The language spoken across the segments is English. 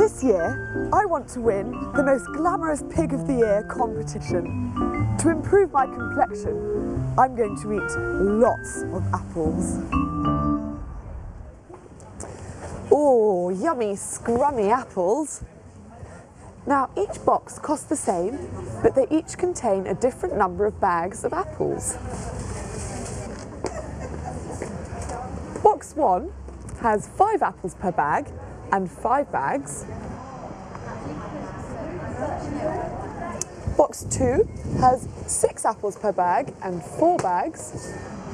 This year, I want to win the most glamorous Pig of the Year competition. To improve my complexion, I'm going to eat lots of apples. Oh, yummy, scrummy apples. Now, each box costs the same, but they each contain a different number of bags of apples. Box 1 has 5 apples per bag and 5 bags. Box 2 has 6 apples per bag and 4 bags.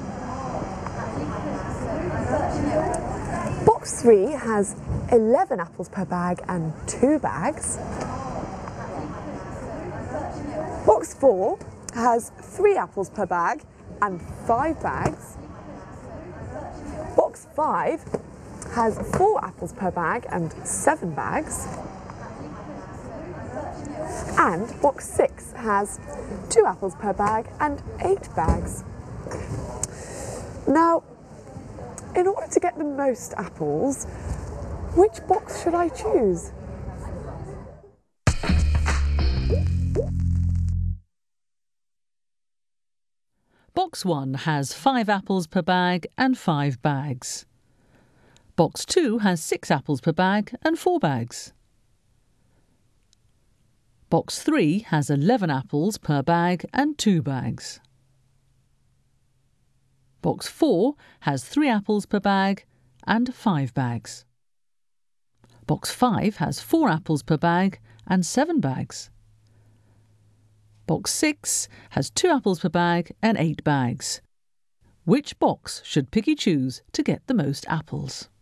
Box 3 has 11 apples per bag and 2 bags. Box 4 has 3 apples per bag and 5 bags. Box 5 has 4 apples per bag and 7 bags. And box 6 has 2 apples per bag and 8 bags. Now, in order to get the most apples, which box should I choose? Box 1 has 5 apples per bag and 5 bags. Box 2 has 6 apples per bag and 4 bags. Box 3 has 11 apples per bag and 2 bags. Box 4 has 3 apples per bag and 5 bags. Box 5 has 4 apples per bag and 7 bags. Box 6 has 2 apples per bag and 8 bags. Which box should Piggy choose to get the most apples?